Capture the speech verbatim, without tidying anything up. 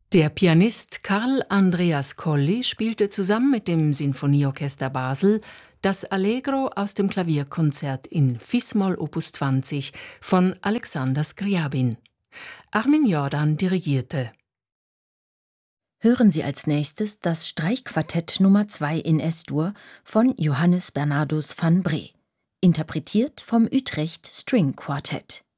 Der Pianist Karl Andreas Colli spielte zusammen mit dem Sinfonieorchester Basel das Allegro aus dem Klavierkonzert in Fis-Moll Opus zwanzig von Alexander Scriabin. Armin Jordan dirigierte. Hören Sie als nächstes das Streichquartett Nummer zwei in Es-Dur von Johannes Bernardus van Bree, interpretiert vom Utrecht String Quartett.